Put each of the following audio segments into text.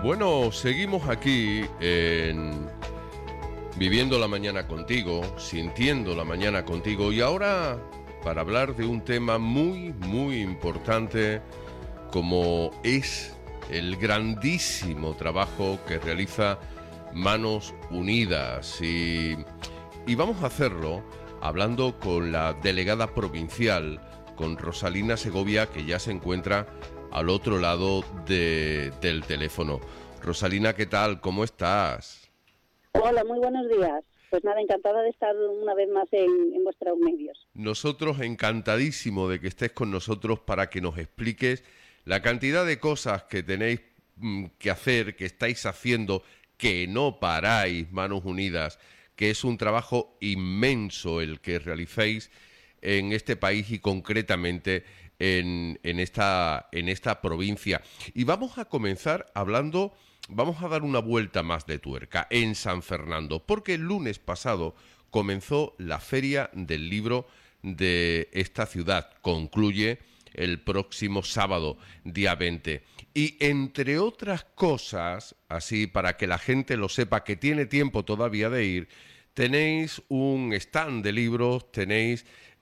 Bueno, seguimos aquí en Viviendo la Mañana Contigo, sintiendo la mañana contigo, y ahora para hablar de un tema muy, muy importante como es el grandísimo trabajo que realiza Manos Unidas. Y vamos a hacerlo hablando con la delegada provincial, con Rosalina Segovia, que ya se encuentra al otro lado del teléfono. Rosalina, ¿qué tal? ¿Cómo estás? Hola, muy buenos días. Pues nada, encantada de estar una vez más en vuestros medios. Nosotros encantadísimo de que estés con nosotros para que nos expliques la cantidad de cosas que tenéis que hacer, que estáis haciendo, que no paráis, Manos Unidas, que es un trabajo inmenso el que realizáis en este país y concretamente en esta provincia. Y vamos a comenzar hablando. Vamos a dar una vuelta más de tuerca en San Fernando, porque el lunes pasado comenzó la Feria del Libro de esta ciudad. Concluye el próximo sábado, día 20. Y entre otras cosas, así para que la gente lo sepa, que tiene tiempo todavía de ir, tenéis un stand de libros, tenéis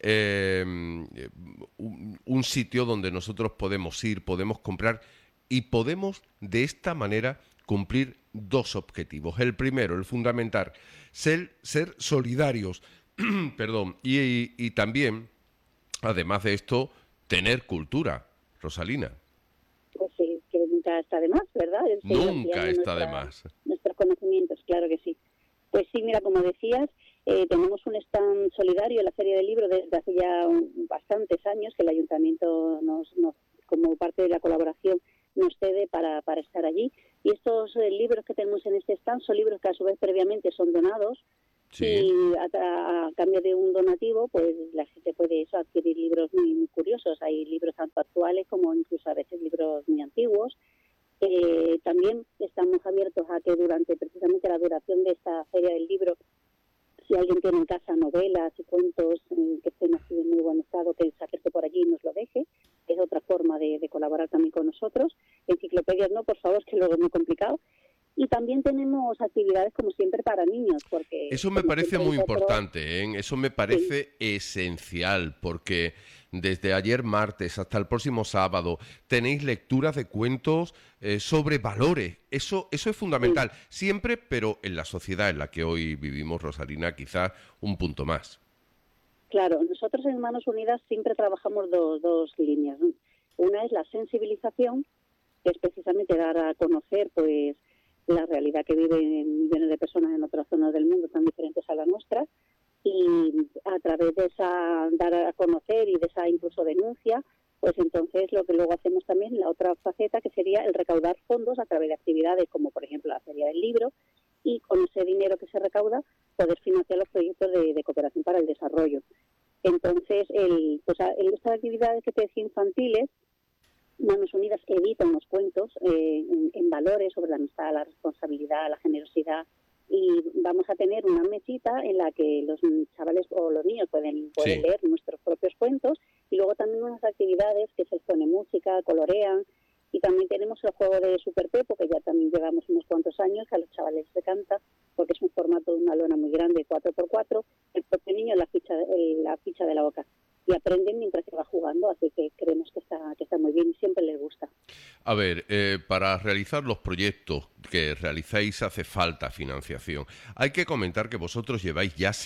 un sitio donde nosotros podemos ir, podemos comprar y podemos de esta manera cumplir dos objetivos. El primero, el fundamental, ser solidarios, perdón, y también, además de esto, tener cultura, Rosalina. Pues sí, que nunca está de más, ¿verdad? Nunca está de más. Nuestros conocimientos, claro que sí. Pues sí, mira, como decías, tenemos un stand solidario en la Feria del Libro desde hace ya bastantes años, que el Ayuntamiento nos como parte de la colaboración, nos cede para estar allí. Y estos libros que tenemos en este stand son libros que a su vez previamente son donados. Sí. Y a cambio de un donativo, pues la gente puede adquirir libros muy, muy curiosos. Hay libros tanto actuales como incluso a veces libros muy antiguos. También estamos abiertos a que durante precisamente la duración de esta Feria del Libro, si alguien tiene en casa novelas y cuentos que estén así en muy buen estado, que se acerque por allí y nos lo deje. Es otra forma de colaborar también con nosotros. Enciclopedias no, por favor, que luego es muy complicado. Y también tenemos actividades, como siempre, para niños. Porque eso me parece muy importante, ¿eh? Eso me parece esencial, porque desde ayer martes hasta el próximo sábado tenéis lecturas de cuentos sobre valores. Eso es fundamental, siempre, pero en la sociedad en la que hoy vivimos, Rosalina, quizás un punto más. Claro, nosotros en Manos Unidas siempre trabajamos dos líneas, ¿no? Una es la sensibilización, que es precisamente dar a conocer pues la realidad que viven millones de personas en otras zonas del mundo tan diferentes a la nuestra, y a través de esa dar a conocer y de esa incluso denuncia, pues entonces lo que luego hacemos también, la otra faceta, que sería el recaudar fondos a través de actividades como por ejemplo la Feria del Libro, y con ese dinero que se recauda poder financiar los proyectos de cooperación para el desarrollo. Entonces, en estas actividades que te decía infantiles, Manos Unidas edita unos cuentos en valores sobre la amistad, la responsabilidad, la generosidad, y vamos a tener una mesita en la que los chavales o los niños pueden leer nuestros propios cuentos, y luego también unas actividades que se les pone música, colorean, y también tenemos el juego de Super Pepo, que ya también llevamos unos cuantos años, que a los chavales les encanta, porque es un formato de una lona muy grande, 4x4, el propio niño en la ficha de la boca. Y aprenden mientras se va jugando, así que creemos que está muy bien y siempre les gusta. A ver, para realizar los proyectos que realizáis hace falta financiación. Hay que comentar que vosotros lleváis ya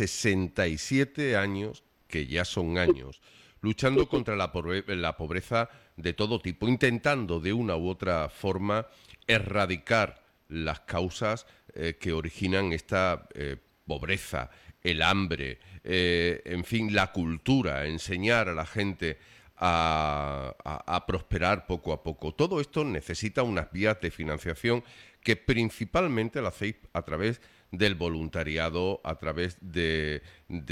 67 años, que ya son años, luchando contra la pobreza de todo tipo, intentando de una u otra forma erradicar las causas que originan esta pobreza, el hambre, en fin, la cultura, enseñar a la gente a prosperar poco a poco. Todo esto necesita unas vías de financiación que principalmente lo hacéis a través del voluntariado, a través de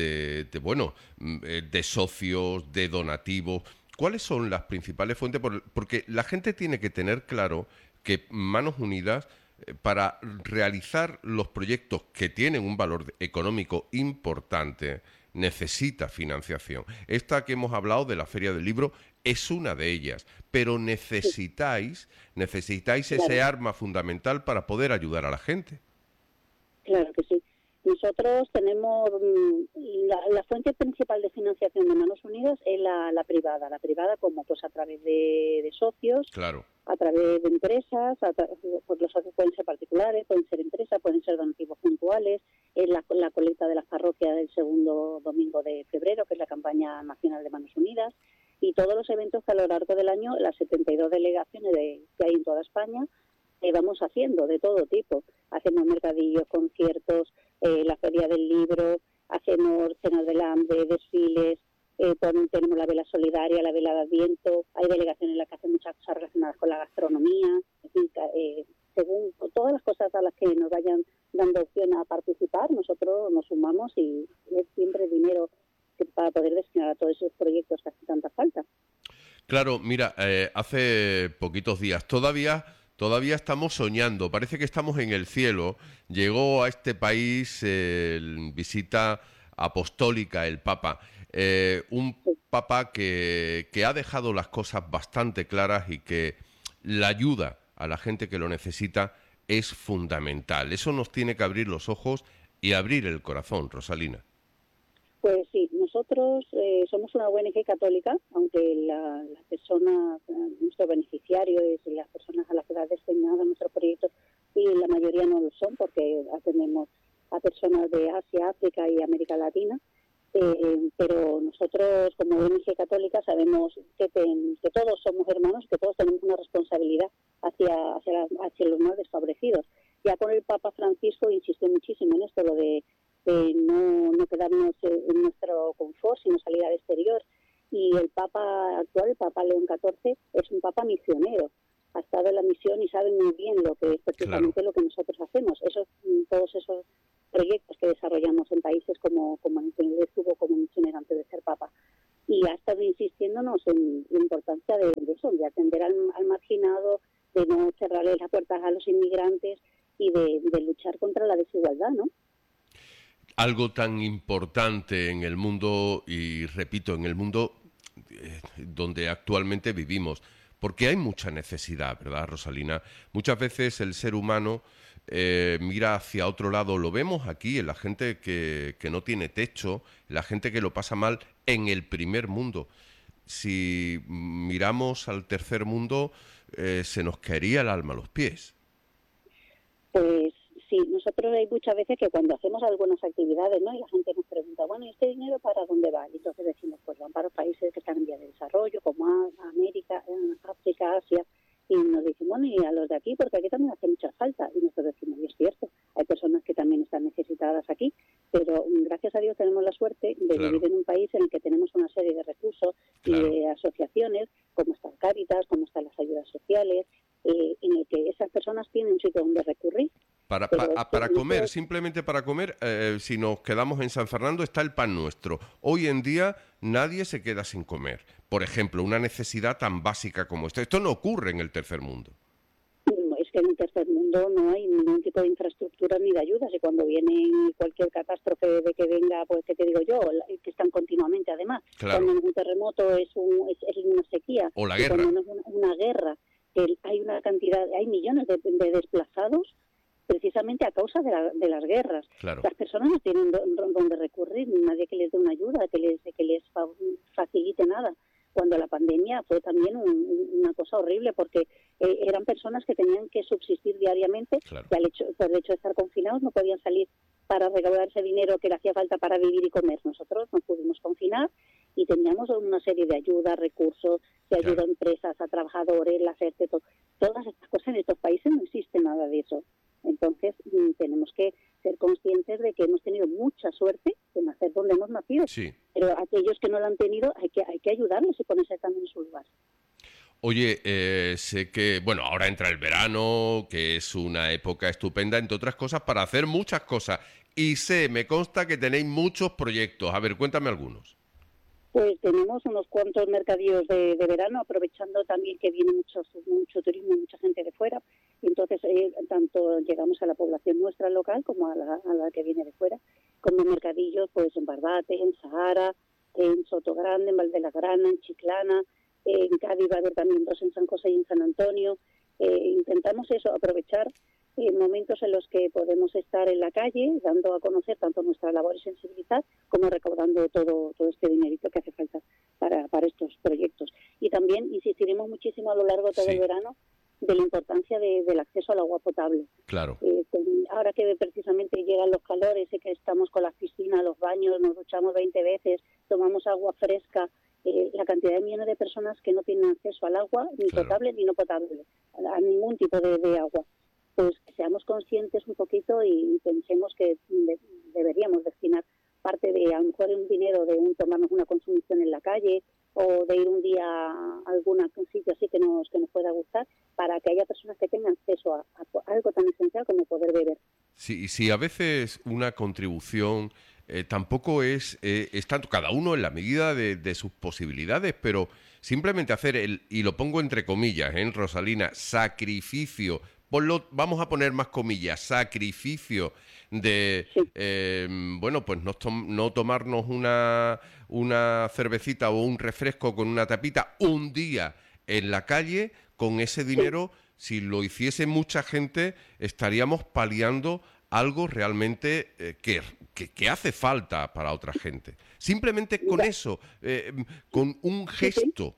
socios, de donativos. ¿Cuáles son las principales fuentes? Porque la gente tiene que tener claro que Manos Unidas, para realizar los proyectos que tienen un valor económico importante, necesita financiación. Esta que hemos hablado de la Feria del Libro es una de ellas, pero Sí, necesitáis ese claro. arma fundamental para poder ayudar a la gente. Claro que sí. Nosotros tenemos la fuente principal de financiación de Manos Unidas es la privada. La privada como pues a través de socios, Claro, a través de empresas, pues los socios pueden ser particulares, pueden ser empresas, pueden ser donativos puntuales, es la colecta de las parroquias del segundo domingo de febrero, que es la campaña nacional de Manos Unidas, y todos los eventos que a lo largo del año, las 72 delegaciones que hay en toda España, vamos haciendo de todo tipo. Hacemos mercadillos, conciertos, la feria del libro, hacemos cenas del hambre, desfiles, tenemos la vela solidaria, la vela de Adviento, hay delegaciones en las que hacen muchas cosas relacionadas con la gastronomía, en fin, según todas las cosas a las que nos vayan dando opción a participar, nosotros nos sumamos y es siempre dinero para poder destinar a todos esos proyectos que hacen tanta falta. claro, mira, hace poquitos días todavía estamos soñando, parece que estamos en el cielo. Llegó a este país visita apostólica el Papa, un Papa que ha dejado las cosas bastante claras y que la ayuda a la gente que lo necesita es fundamental. Eso nos tiene que abrir los ojos y abrir el corazón, Rosalina. Pues sí, nosotros somos una ONG católica, aunque las personas, nuestro beneficiario es las personas a las que da destinado nuestro proyecto y la mayoría no lo son porque atendemos a personas de Asia, África y América Latina. Pero nosotros como ONG católica sabemos que todos somos hermanos, que todos tenemos una responsabilidad hacia los más desfavorecidos. Ya con el Papa Francisco insistió muchísimo en esto, lo de no quedarnos en nuestro confort, sino salir al exterior. Y el Papa actual, el Papa León XIV, es un Papa misionero. Ha estado en la misión y sabe muy bien lo que es Claro. precisamente lo que nosotros hacemos. Todos esos proyectos que desarrollamos en países como en que él estuvo como misionero antes de ser Papa. Y ha estado insistiéndonos en la importancia de eso, de atender al marginado, de no cerrarle las puertas a los inmigrantes y de luchar contra la desigualdad, ¿no? Algo tan importante en el mundo, y repito, en el mundo donde actualmente vivimos, porque hay mucha necesidad, ¿verdad, Rosalina? Muchas veces el ser humano mira hacia otro lado, lo vemos aquí en la gente que no tiene techo, la gente que lo pasa mal en el primer mundo. Si miramos al tercer mundo, se nos caería el alma a los pies. Pues sí, nosotros hay muchas veces que cuando hacemos algunas actividades, ¿no? Y la gente nos pregunta, bueno, ¿y este dinero para dónde va? Y entonces decimos, pues van para los países que están en vía de desarrollo, como América, África, Asia, y nos dicen, bueno, y a los de aquí, porque aquí también hace mucha falta. Y nosotros decimos, y es cierto, hay personas que también están necesitadas aquí, pero gracias a Dios tenemos la suerte de Claro, vivir en un país en el que tenemos una serie de recursos y claro. de asociaciones, como está el Cáritas, como están las ayudas sociales, en el que esas personas tienen un sitio donde recurrir. Pero es que Para comer, nosotros, simplemente para comer, si nos quedamos en San Fernando, está el pan nuestro. Hoy en día nadie se queda sin comer. Por ejemplo, una necesidad tan básica como esta. Esto no ocurre en el tercer mundo. es que en el tercer mundo no hay ningún tipo de infraestructura ni de ayudas y cuando viene cualquier catástrofe de que venga, pues que te digo yo, que están continuamente además, Claro. cuando es un terremoto es una sequía O la y guerra. cuando no es una guerra, hay una cantidad, hay millones de desplazados precisamente a causa de las guerras. Claro. Las personas no tienen dónde recurrir, ni nadie que les dé una ayuda, que les facilite nada. Cuando la pandemia fue también una cosa horrible porque eran personas que tenían que subsistir diariamente Claro. y por el hecho de estar confinados no podían salir para recaudar ese dinero que le hacía falta para vivir y comer. Nosotros nos pudimos confinar y teníamos una serie de ayudas, recursos, de ayuda Claro. a empresas, a trabajadores, la FERTE, todas estas cosas. En estos países no existe nada de eso. Entonces tenemos que ser conscientes de que hemos tenido mucha suerte de nacer donde hemos nacido, Sí. pero aquellos que no lo han tenido hay que ayudarles y ponerse también en su lugar. Oye, sé que, bueno, ahora entra el verano, que es una época estupenda, entre otras cosas, para hacer muchas cosas. Y me consta que tenéis muchos proyectos. A ver, cuéntame algunos. Pues tenemos unos cuantos mercadillos de verano, aprovechando también que viene mucho turismo y mucha gente de fuera. Entonces, tanto llegamos a la población nuestra local como a la que viene de fuera, como mercadillos pues en Barbate, en Sahara, en Sotogrande, en Valde la Grana, en Chiclana, en Cádiz va a haber también dos en San José y en San Antonio. Intentamos eso, aprovechar momentos en los que podemos estar en la calle, dando a conocer tanto nuestra labor y sensibilidad, como recaudando todo este dinerito que hace falta para estos proyectos. Y también insistiremos muchísimo a lo largo de todo el verano de la importancia del acceso al agua potable. Claro. Ahora que precisamente llegan los calores y que estamos con las piscinas, los baños, nos duchamos 20 veces, tomamos agua fresca, la cantidad de millones de personas que no tienen acceso al agua, ni potable ni no potable, a ningún tipo de agua. Pues que seamos conscientes un poquito y pensemos que deberíamos destinar parte de, a lo mejor, un dinero de tomarnos una consumición en la calle o de ir un día a algún sitio así que nos pueda gustar, para que haya personas que tengan acceso a algo tan esencial como poder beber. Sí, a veces una contribución tampoco es tanto, cada uno en la medida de sus posibilidades, pero simplemente hacer y lo pongo entre comillas, Rosalina, sacrificio, vamos a poner más comillas, sacrificio de, pues no tomarnos una cervecita o un refresco con una tapita un día en la calle. Con ese dinero, si lo hiciese mucha gente, estaríamos paliando algo realmente que hace falta para otra gente. Simplemente con eso, con un gesto.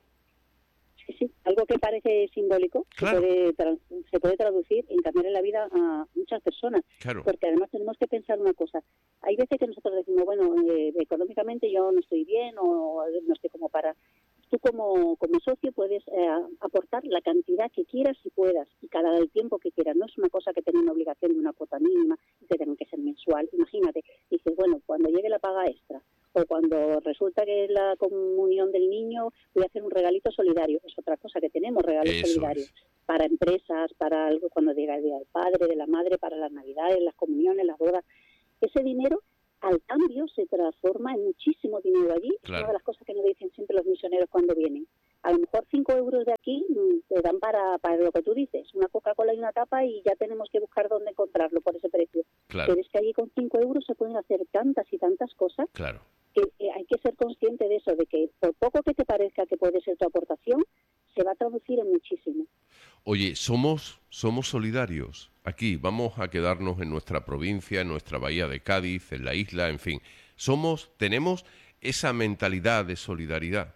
Sí, algo que parece simbólico, claro, se puede traducir en cambiar en la vida a muchas personas. Claro. Porque además tenemos que pensar una cosa. Hay veces que nosotros decimos, bueno, económicamente yo no estoy bien o no estoy como para... Tú como socio puedes aportar la cantidad que quieras y puedas, y cada el tiempo que quieras. No es una cosa que tenga una obligación de una cuota mínima y que tenga que ser mensual. Imagínate, dices, bueno, cuando llegue la paga extra o cuando resulta que es la comunión del niño, voy a hacer un regalito solidario. Es otra cosa, que tenemos regalos solidarios para empresas, para algo cuando llega el Día del Padre, de la Madre, para las Navidades, las comuniones, las bodas. Ese dinero, al cambio, se transforma en muchísimo dinero allí. Es una de las cosas que nos dicen siempre los misioneros cuando vienen. A lo mejor 5 euros de aquí te dan para lo que tú dices, una Coca-Cola y una tapa, y ya tenemos que buscar dónde encontrarlo por ese precio. Claro. Pero es que allí con 5 euros se pueden hacer tantas y tantas cosas. Claro. Que hay que ser consciente de eso, de que por poco que te parezca que puede ser tu aportación, se va a traducir en muchísimo. Oye, somos solidarios. Aquí vamos a quedarnos en nuestra provincia, en nuestra bahía de Cádiz, en la isla, en fin. Tenemos esa mentalidad de solidaridad.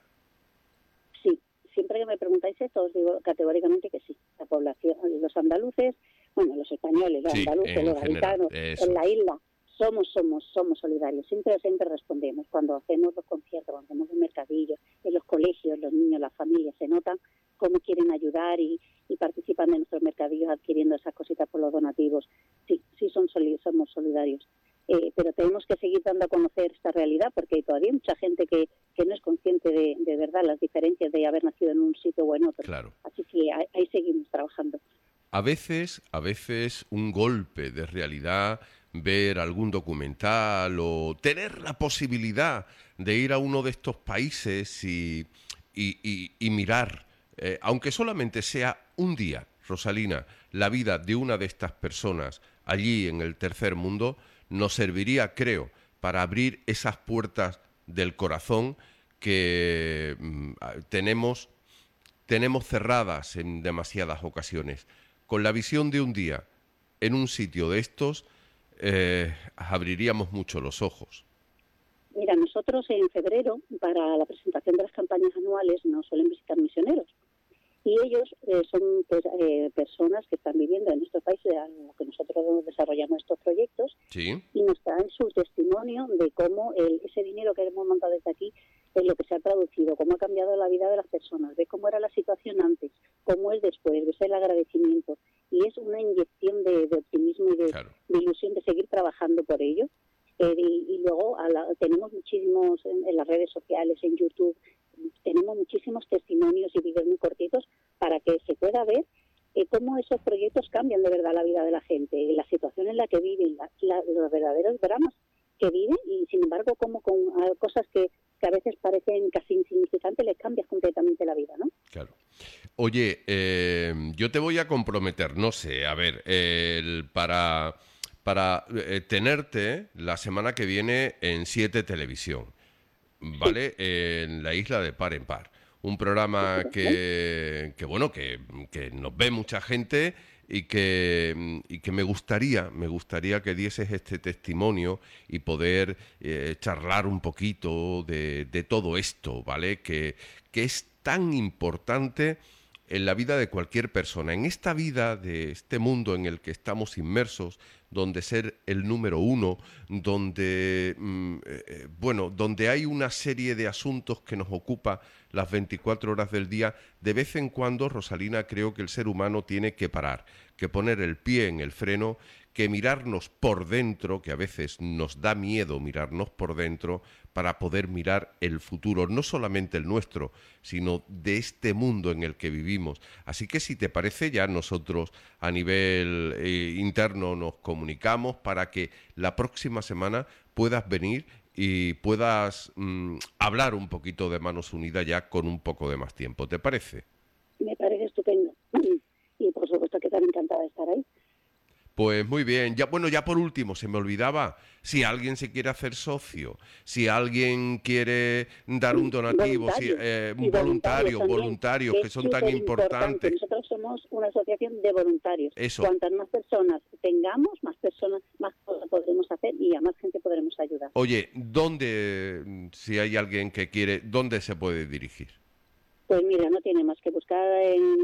Sí, siempre que me preguntáis esto os digo categóricamente que sí. La población, los andaluces, bueno, los españoles, los andaluces, los gaditanos, en la isla, somos solidarios. Siempre respondemos. Cuando hacemos los conciertos, cuando hacemos los mercadillos, en los colegios, los niños, las familias, se notan cómo quieren ayudar y participan de nuestros mercadillos adquiriendo esas cositas por los donativos. Sí, somos solidarios. Pero tenemos que seguir dando a conocer esta realidad, porque todavía hay mucha gente que no es consciente de verdad las diferencias de haber nacido en un sitio o en otro. Claro. Así que ahí seguimos trabajando. A veces un golpe de realidad, ver algún documental o tener la posibilidad de ir a uno de estos países y mirar, aunque solamente sea un día, Rosalina, la vida de una de estas personas allí en el tercer mundo, nos serviría, creo, para abrir esas puertas del corazón que tenemos cerradas en demasiadas ocasiones. Con la visión de un día en un sitio de estos, abriríamos mucho los ojos. Mira, nosotros en febrero, para la presentación de las campañas anuales, nos suelen visitar misioneros. Y ellos son personas que están viviendo en estos países en los que nosotros desarrollamos estos proyectos. Sí. Y nos dan su testimonio de cómo ese dinero que hemos mandado desde aquí es lo que se ha traducido, cómo ha cambiado la vida de las personas, de cómo era la situación antes, cómo es después, ves el agradecimiento. Y es una inyección de optimismo y de ilusión de seguir trabajando por ello. Y luego tenemos muchísimos en las redes sociales, en YouTube, tenemos muchísimos testimonios y vídeos muy cortitos para que se pueda ver cómo esos proyectos cambian de verdad la vida de la gente, la situación en la que viven, los verdaderos dramas que viven, y sin embargo cómo con cosas que a veces parecen casi insignificantes les cambias completamente la vida, ¿no? Claro. Oye, yo te voy a comprometer, no sé, a ver, para tenerte la semana que viene en 7 Televisión, ¿vale? Sí. En la isla de Par en Par. un programa que nos ve mucha gente y que me gustaría que dieses este testimonio y poder charlar un poquito de todo esto, ¿vale? Que es tan importante en la vida de cualquier persona, en esta vida de este mundo en el que estamos inmersos, donde ser el número uno, donde donde hay una serie de asuntos que nos ocupa las 24 horas del día. De vez en cuando, Rosalina, creo que el ser humano tiene que parar, que poner el pie en el freno, que mirarnos por dentro, que a veces nos da miedo mirarnos por dentro, para poder mirar el futuro, no solamente el nuestro, sino de este mundo en el que vivimos. Así que, si te parece, ya nosotros a nivel interno nos comunicamos para que la próxima semana puedas venir y puedas hablar un poquito de Manos Unidas ya con un poco de más tiempo. ¿Te parece? Me parece estupendo. Y por supuesto que estaré encantada de estar ahí. Pues muy bien. Ya por último, se me olvidaba, si alguien se quiere hacer socio, si alguien quiere dar un donativo, voluntarios que son tan importantes. Nosotros somos una asociación de voluntarios. Eso. Cuantas más personas tengamos, más cosas podremos hacer y a más gente podremos ayudar. Oye, ¿dónde, si hay alguien que quiere, dónde se puede dirigir? Pues mira, no tiene más que buscar en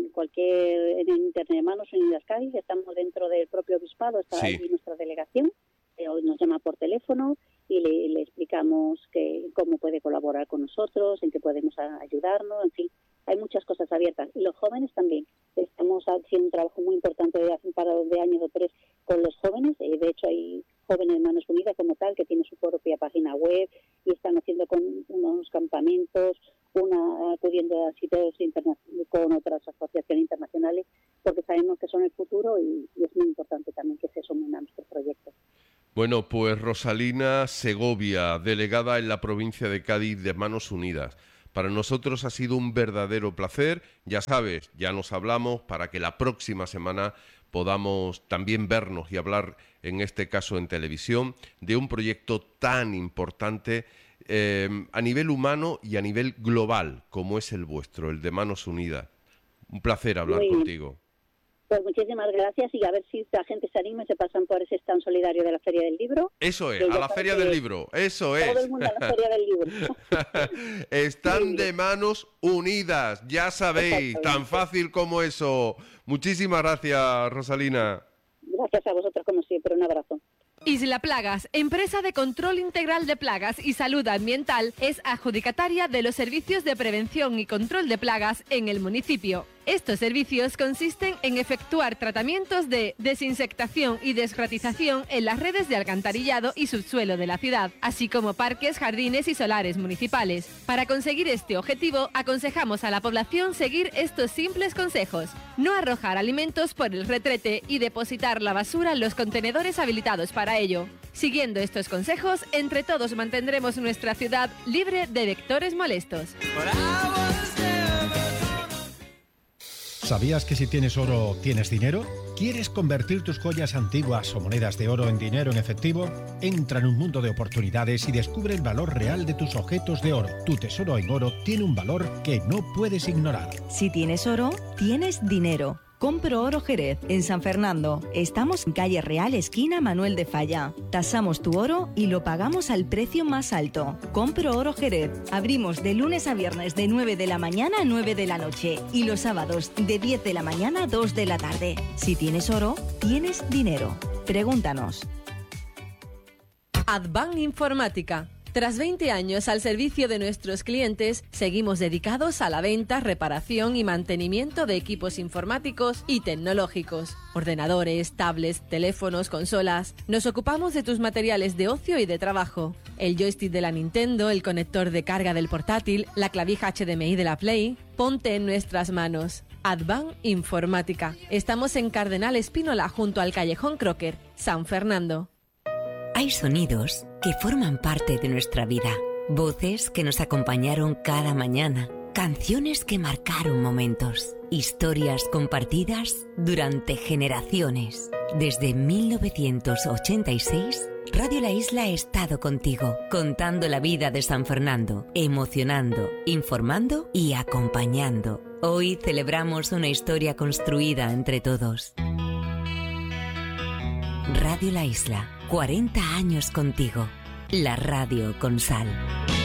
internet Manos Unidas Cádiz. Estamos dentro del propio obispado, está ahí nuestra delegación. Hoy nos llama por teléfono y le explicamos cómo puede colaborar con nosotros, en qué podemos ayudarnos, en fin. Hay muchas cosas abiertas. Y los jóvenes también. Estamos haciendo un trabajo muy importante de hace un par de años o 3 con los jóvenes. De hecho, hay jóvenes Manos Unidas como tal que tienen su propia página web y están haciendo con unos campamentos, acudiendo a sitios con otras asociaciones internacionales, porque sabemos que son el futuro y es muy importante también que se sumen a nuestros proyectos. Bueno, pues Rosalina Segovia, delegada en la provincia de Cádiz de Manos Unidas. Para nosotros ha sido un verdadero placer. Ya sabes, ya nos hablamos para que la próxima semana podamos también vernos y hablar, en este caso en televisión, de un proyecto tan importante a nivel humano y a nivel global, como es el vuestro, el de Manos Unidas. Un placer hablar contigo. Pues muchísimas gracias y a ver si la gente se anima y se pasan por ese stand solidario de la Feria del Libro. Eso es, a la Feria del Libro, eso es. Todo el mundo a la Feria del Libro. Están de Manos Unidas, ya sabéis, tan fácil como eso. Muchísimas gracias, Rosalina. Gracias a vosotros como siempre, un abrazo. Isla Plagas, empresa de control integral de plagas y salud ambiental, es adjudicataria de los servicios de prevención y control de plagas en el municipio. Estos servicios consisten en efectuar tratamientos de desinsectación y desratización en las redes de alcantarillado y subsuelo de la ciudad, así como parques, jardines y solares municipales. Para conseguir este objetivo, aconsejamos a la población seguir estos simples consejos: no arrojar alimentos por el retrete y depositar la basura en los contenedores habilitados para ello. Siguiendo estos consejos, entre todos mantendremos nuestra ciudad libre de vectores molestos. ¿Sabías que si tienes oro, tienes dinero? ¿Quieres convertir tus joyas antiguas o monedas de oro en dinero en efectivo? Entra en un mundo de oportunidades y descubre el valor real de tus objetos de oro. Tu tesoro en oro tiene un valor que no puedes ignorar. Si tienes oro, tienes dinero. Compro Oro Jerez, en San Fernando. Estamos en calle Real, esquina Manuel de Falla. Tasamos tu oro y lo pagamos al precio más alto. Compro Oro Jerez. Abrimos de lunes a viernes de 9 de la mañana a 9 de la noche y los sábados de 10 de la mañana a 2 de la tarde. Si tienes oro, tienes dinero. Pregúntanos. Advan Informática. Tras 20 años al servicio de nuestros clientes, seguimos dedicados a la venta, reparación y mantenimiento de equipos informáticos y tecnológicos. Ordenadores, tablets, teléfonos, consolas. Nos ocupamos de tus materiales de ocio y de trabajo. El joystick de la Nintendo, el conector de carga del portátil, la clavija HDMI de la Play. Ponte en nuestras manos. Advan Informática. Estamos en Cardenal Espínola, junto al Callejón Crocker, San Fernando. Hay sonidos que forman parte de nuestra vida, voces que nos acompañaron cada mañana, canciones que marcaron momentos, historias compartidas durante generaciones. Desde 1986, Radio La Isla ha estado contigo, contando la vida de San Fernando, emocionando, informando y acompañando. Hoy celebramos una historia construida entre todos. Radio La Isla, 40 años contigo. La radio con sal.